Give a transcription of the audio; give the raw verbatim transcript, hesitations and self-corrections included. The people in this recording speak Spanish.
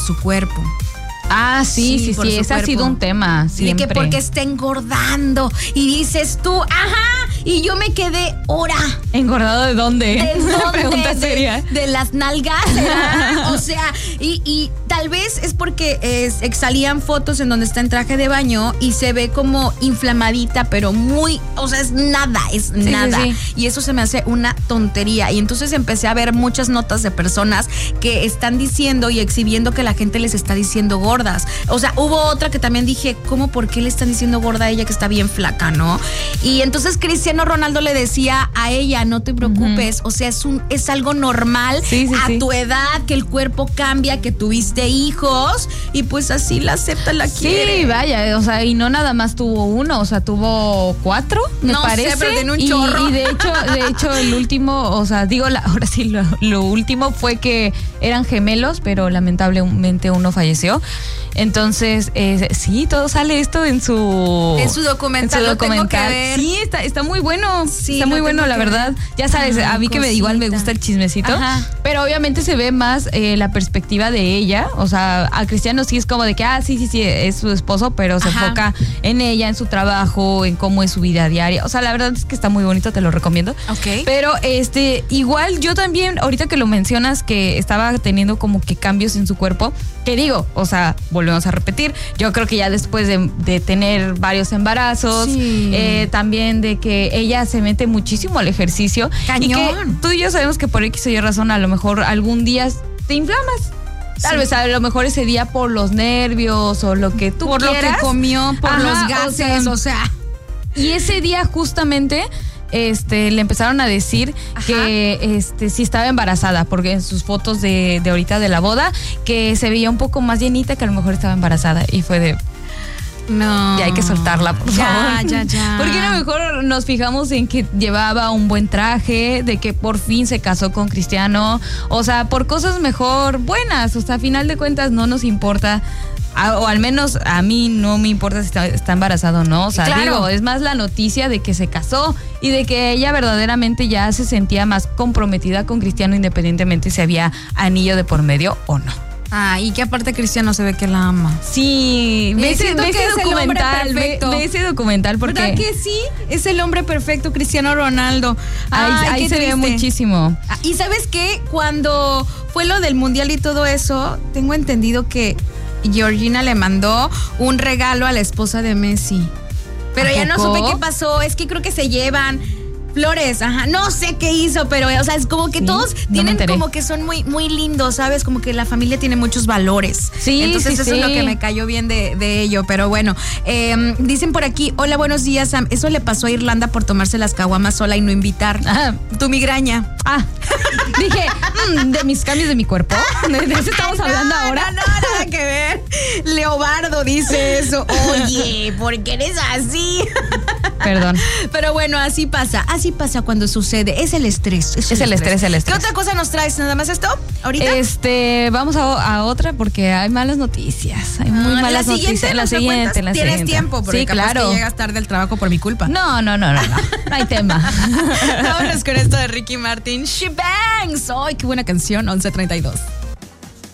su cuerpo. Ah, sí, sí, sí, sí. Ese ha sido un tema siempre. Y que porque está engordando. Y dices tú, ajá, y yo me quedé, hora. ¿Engordado de dónde? ¿De dónde? Pregunta seria. De, de las nalgas, ¿verdad? O sea, y, y tal vez es porque eh, exhalían fotos en donde está en traje de baño y se ve como inflamadita, pero muy, o sea, es nada, es sí, nada. Sí, sí. Y eso se me hace una tontería. Y entonces empecé a ver muchas notas de personas que están diciendo y exhibiendo que la gente les está diciendo gorda. O sea, hubo otra que también dije, ¿cómo? ¿Por qué le están diciendo gorda a ella que está bien flaca, no? Y entonces Cristiano Ronaldo le decía a ella, no te preocupes, uh-huh. o sea, es un es algo normal sí, sí, a sí. tu edad, que el cuerpo cambia, que tuviste hijos y pues así la acepta, la quiere. Sí, vaya, o sea, y no nada más tuvo uno, o sea, tuvo cuatro, me no parece. Sé, pero tiene un y, chorro. Y de hecho, de hecho el último, o sea, digo, la, ahora sí, lo, lo último fue que eran gemelos, pero lamentablemente uno falleció. Entonces, eh, sí, todo sale esto en su... En su documental, en su documental. Lo tengo que ver. Sí, está, está muy bueno, sí, está muy bueno, la verdad. Ver. Ya sabes, Ay, a mí cosita. Que me, igual me gusta el chismecito, Ajá. pero obviamente se ve más eh, la perspectiva de ella, o sea, a Cristiano sí es como de que, ah, sí, sí, sí, es su esposo, pero se Ajá. enfoca en ella, en su trabajo, en cómo es su vida diaria. O sea, la verdad es que está muy bonito, te lo recomiendo. Ok. Pero, este, igual yo también, ahorita que lo mencionas, que estaba teniendo como que cambios en su cuerpo, que digo, o sea, volvemos a repetir, yo creo que ya después de, de tener varios embarazos, sí. eh, también de que ella se mete muchísimo al ejercicio. Cañón. Y que tú y yo sabemos que por X o Y razón a lo mejor algún día te inflamas. Tal sí. vez a lo mejor ese día por los nervios o lo que tú por quieras. Por lo que comió, por Ajá, los gases, o sea, o sea. Y ese día justamente... Este, le empezaron a decir Ajá. que este, sí estaba embarazada, porque en sus fotos de, de ahorita de la boda, que se veía un poco más llenita, que a lo mejor estaba embarazada. Y fue de... No. Ya hay que soltarla, por ya, favor. Ya, ya, ya. Porque a lo mejor nos fijamos en que llevaba un buen traje, de que por fin se casó con Cristiano. O sea, por cosas mejor buenas. O sea, a final de cuentas no nos importa. A, o al menos a mí no me importa si está, está embarazada o no. O sea, claro. digo, es más la noticia de que se casó y de que ella verdaderamente ya se sentía más comprometida con Cristiano, independientemente si había anillo de por medio o no. Ah, y que aparte Cristiano se ve que la ama. Sí, ve ese, ve ese documental, ve, ve ese documental porque... ¿Verdad que sí? Es el hombre perfecto, Cristiano Ronaldo. Ay, ahí ahí se ve muchísimo. Y ¿sabes qué? Cuando fue lo del mundial y todo eso, tengo entendido que Georgina le mandó un regalo a la esposa de Messi. Pero ya no supe qué pasó, es que creo que se llevan flores, ajá, no sé qué hizo, pero o sea, es como que sí, todos no tienen como que son muy muy lindos, ¿sabes? Como que la familia tiene muchos valores. Sí, entonces sí, eso sí. es lo que me cayó bien de, de ello, pero bueno, eh, dicen por aquí, hola, buenos días, Sam, eso le pasó a Irlanda por tomarse las caguamas sola y no invitar. Ah, tu migraña. Ah, dije, mmm, de mis cambios de mi cuerpo, de, de eso estamos no, hablando ahora. No, no, nada que ver. Leobardo dice eso. Oye, ¿por qué eres así? Perdón. Pero bueno, así pasa, así pasa cuando sucede. Es el estrés. Es, es el, el estrés, estrés, el estrés. ¿Qué otra cosa nos traes? ¿Nada más esto? ¿Ahorita? Este, vamos a, a otra porque hay malas noticias. Hay muy ah, malas la noticias. En la siguiente, en la ¿Tienes siguiente. tiempo? Porque sí, claro. Que llegas tarde al trabajo por mi culpa. No, no, no, no, no. No hay tema. Vámonos con esto de Ricky Martin. She Bangs. ¡Ay, qué buena canción! once treinta y dos.